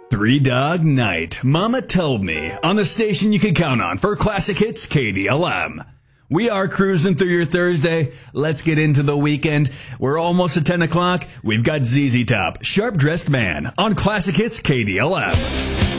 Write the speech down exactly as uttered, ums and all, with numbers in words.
Three Dog Night, Mama Told Me, on the station you can count on for classic hits K D L M. We are cruising through your Thursday. Let's get into the weekend. We're almost at ten o'clock. We've got Z Z Top, Sharp Dressed Man, on classic hits K D L M.